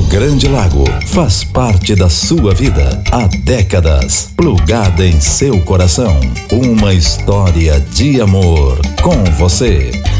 Grande Lago faz parte da sua vida há décadas, plugada em seu coração. Uma história de amor com você.